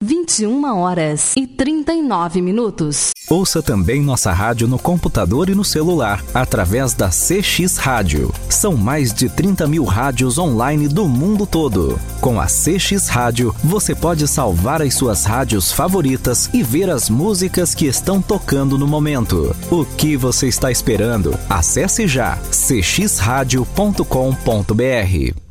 21h39. Ouça também nossa rádio no computador e no celular, através da CX Rádio. São mais de 30 mil rádios online do mundo todo. Com a CX Rádio, você pode salvar as suas rádios favoritas e ver as músicas que estão tocando no momento. O que você está esperando? Acesse já cxradio.com.br.